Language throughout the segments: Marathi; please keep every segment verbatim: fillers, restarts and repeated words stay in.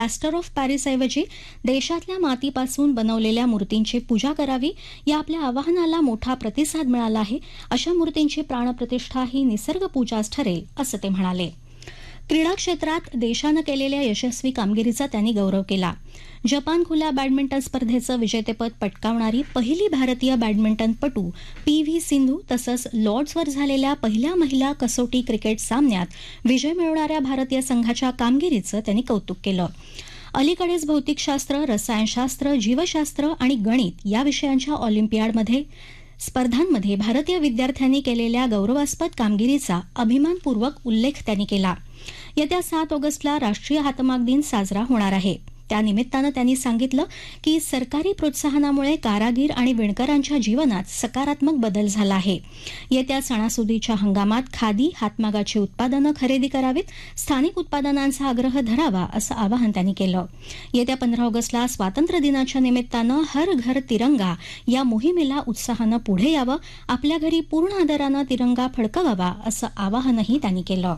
प्लॅस्टर ऑफ पॅरिसऐवजी देशातल्या मातीपासून बनवलेल्या मूर्तींची पूजा करावी या आपल्या आवाहनाला मोठा प्रतिसाद मिळाला आहे. अशा मूर्तींची प्राणप्रतिष्ठा ही निसर्ग पूजाच ठरेल असं ते म्हणाले. क्रीडा क्षेत्रात देशानं केलेल्या यशस्वी कामगिरीचा त्यांनी गौरव केला. जपान खुल्या बॅडमिंटन स्पर्धेचं विजेतेपद पटकावणारी पहिली भारतीय बॅडमिंटनपटू पी व्ही सिंधू तसंच लॉर्ड्सवर झालेल्या पहिल्या महिला कसोटी क्रिकेट सामन्यात विजय मिळवणाऱ्या भारतीय संघाच्या कामगिरीचं त्यांनी कौतुक केलं. अलीकडेच भौतिकशास्त्र, रसायनशास्त्र, जीवशास्त्र आणि गणित या विषयांच्या ऑलिम्पियाडमध्ये स्पर्धांमध्ये भारतीय विद्यार्थ्यांनी केलेल्या गौरवास्पद कामगिरीचा अभिमानपूर्वक उल्लेख त्यांनी केला. येत्या सात ऑगस्टला राष्ट्रीय हातमाग दिन साजरा होणार आहे. त्यानिमित्तानं त्यांनी सांगितलं की सरकारी प्रोत्साहनामुळे कारागीर आणि विणकरांच्या जीवनात सकारात्मक बदल झाला आहे. येत्या सणासुदीच्या हंगामात खादी, हातमागाची उत्पादनं खरेदी करावीत, स्थानिक उत्पादनांचा आग्रह धरावा असं आवाहन त्यांनी केलं. येत्या पंधरा ऑगस्टला स्वातंत्र्य दिनाच्या निमित्तानं हर घर तिरंगा या मोहिमेला उत्साहानं पुढे यावं, आपल्या घरी पूर्ण आदरानं तिरंगा फडकवावा असं आवाहनही त्यांनी केलं.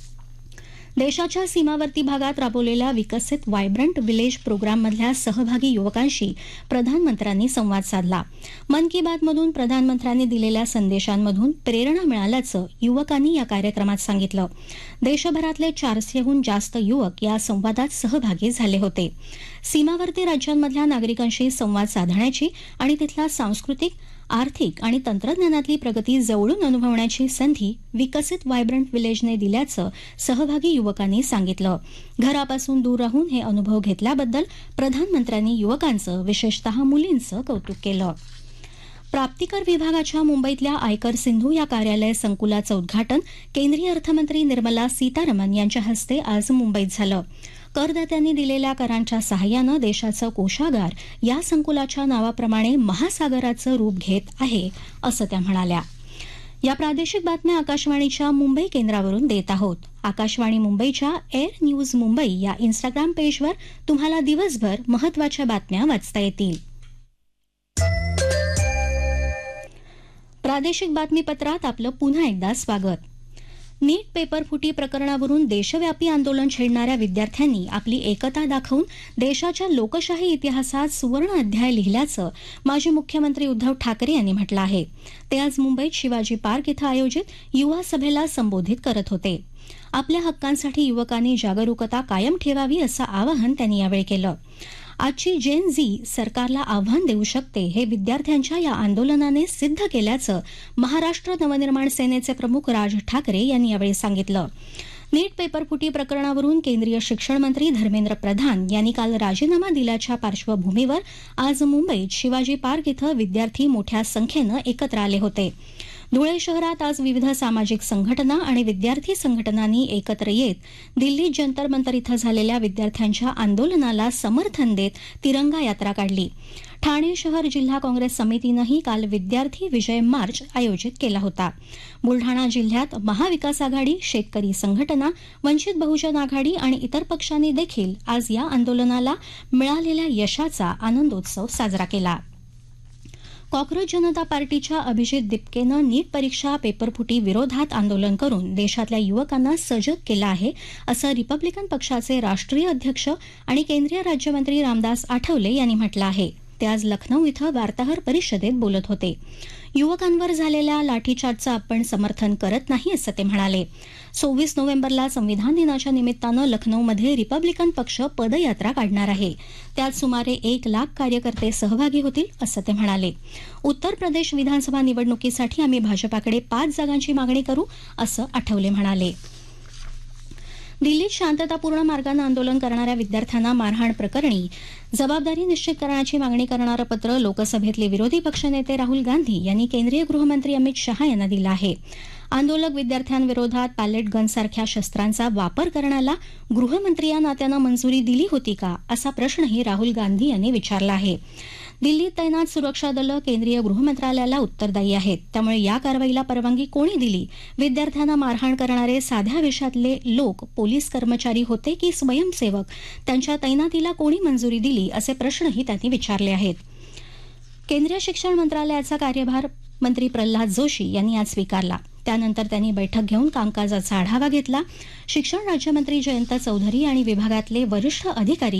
देशाच्या सीमावर्ती भागात राबवलेल्या विकसित व्हायब्रंट विलेज प्रोग्राममधल्या सहभागी युवकांशी प्रधानमंत्र्यांनी संवाद साधला. मन की बातमधून प्रधानमंत्र्यांनी दिलेल्या संदेशांमधून प्रेरणा मिळाल्याचं युवकांनी या कार्यक्रमात सांगितलं. देशभरातले चारशेहून जास्त युवक या संवादात सहभागी झाले होते. सीमावर्ती राज्यांमधल्या नागरिकांशी संवाद साधण्याची आणि तिथला सांस्कृतिक, आर्थिक आणि तंत्रज्ञानातली प्रगती जवळून अनुभवण्याची संधी विकसित व्हायब्रंट विलेजने दिल्याचं सहभागी युवकांनी सांगितलं. घरापासून दूर राहून हे अनुभव घेतल्याबद्दल प्रधानमंत्र्यांनी युवकांचं, विशेषतः मुलींचं कौतुक केलं. प्राप्तिकर विभागाच्या मुंबईतल्या आयकर सिंधू या कार्यालय संकुलाचं उद्घाटन केंद्रीय अर्थमंत्री निर्मला सीतारामन यांच्या हस्ते आज मुंबईत झालं. करदात्यांनी दिलेल्या करांच्या सहाय्यानं देशाचं कोषागार या संकुलाच्या नावाप्रमाणे महासागराचं रूप घेत आहे असं त्या म्हणाल्या. या प्रादेशिक बातम्या आकाशवाणीच्या मुंबई केंद्रावरून देत आहोत. आकाशवाणी मुंबईच्या एअर न्यूज मुंबई या इन्स्टाग्राम पेजवर तुम्हाला दिवसभर महत्वाच्या बातम्या वाचता येतील. प्रादेशिक बातमीपत्रात आपलं पुन्हा एकदा स्वागत. नीट पेपर फुटी प्रकरणावरून देशव्यापी आंदोलन छेडणाऱ्या विद्यार्थ्यांनी आपली एकता दाखवून देशाच्या लोकशाही इतिहासात सुवर्ण अध्याय लिहिल्याचं माजी मुख्यमंत्री उद्धव ठाकरे यांनी म्हटलं आहे. ते आज मुंबईत शिवाजी पार्क इथं आयोजित युवा सभेला संबोधित करत होते. आपल्या हक्कांसाठी युवकांनी जागरूकता कायम ठेवावी असं आवाहन त्यांनी यावेळी केलं. आजची जेन झी सरकारला आव्हान देऊ शकते हे विद्यार्थ्यांच्या या आंदोलनाने सिद्ध केल्याचं महाराष्ट्र नवनिर्माण सेनेचे प्रमुख राज ठाकरे यांनी यावेळी सांगितलं. नीट पेपरफुटी प्रकरणावरून केंद्रीय शिक्षण मंत्री धर्मेंद्र प्रधान यांनी काल राजीनामा दिल्याच्या पार्श्वभूमीवर आज मुंबईत शिवाजी पार्क इथं विद्यार्थी मोठ्या संख्येनं एकत्र आले होते. धुळे शहरात आज विविध सामाजिक संघटना आणि विद्यार्थी संघटनांनी एकत्र येत दिल्ली जंतर मंतर इथं झालेल्या विद्यार्थ्यांच्या आंदोलनाला समर्थन देत तिरंगा यात्रा काढली. ठाणे शहर जिल्हा काँग्रेस समितीनंही काल विद्यार्थी विजय मार्च आयोजित केला होता. बुलढाणा जिल्ह्यात महाविकास आघाडी, शेतकरी संघटना, वंचित बहुजन आघाडी आणि इतर पक्षांनी देखील आज या आंदोलनाला मिळालेल्या यशाचा आनंदोत्सव साजरा केला. कॉक्रोच जनता पार्टीच्या अभिजित दिपकेनं नीट परीक्षा पेपरफुटी विरोधात आंदोलन करून देशातल्या युवकांना सजग केलं आहे असं रिपब्लिकन पक्षाचे राष्ट्रीय अध्यक्ष आणि केंद्रीय राज्यमंत्री रामदास आठवले यांनी म्हटलं आहे. ते आज लखनौ इथं वार्ताहर परिषदेत बोलत होते. युवकांवर झालेल्या लाठीचार्जचं आपण समर्थन करत नाही असं ते म्हणाले. सव्वीस नोव्हेंबरला संविधान दिनाच्या निमित्तानं लखनौमध्ये रिपब्लिकन पक्ष पदयात्रा काढणार आहे. त्यात सुमारे एक लाख कार्यकर्ते सहभागी होतील असं ते म्हणाले. उत्तर प्रदेश विधानसभा निवडणुकीसाठी आम्ही भाजपाकडे पाच जागांची मागणी करू असं आठवले म्हणाले. दिल्लीत शांततापूर्ण मार्गानं आंदोलन करणाऱ्या विद्यार्थ्यांना मारहाण प्रकरणी जबाबदारी निश्चित करण्याची मागणी करणारं पत्र लोकसभेतले विरोधी पक्षनेते राहुल गांधी यांनी केंद्रीय गृहमंत्री अमित शहा यांना दिलं आहे. आंदोलक विद्यार्थ्यांविरोधात पॅलेट गनसारख्या शस्त्रांचा वापर करण्याला गृहमंत्री या नात्यानं मंजुरी दिली होती का असा प्रश्नही राहुल गांधी यांनी विचारला आहे. दिल्लीत तैनात सुरक्षा दलं केंद्रीय गृहमंत्रालयाला उत्तरदायी आहेत. त्यामुळे या कारवाईला परवानगी कोणी दिली? विद्यार्थ्यांना मारहाण करणारे साध्या वेशातले लोक पोलीस कर्मचारी होते की स्वयंसेवक? त्यांच्या तैनातीला कोणी मंजुरी दिली असे प्रश्नही त्यांनी विचारले आहेत. केंद्रीय शिक्षण मंत्रालयाचा कार्यभार मंत्री प्रल्हाद जोशी यांनी आज स्वीकारला. त्यानंतर त्यांनी बैठक घेऊन कामकाजाचा आढावा घेतला. शिक्षण राज्यमंत्री जयंत चौधरी आणि विभागातले वरिष्ठ अधिकारी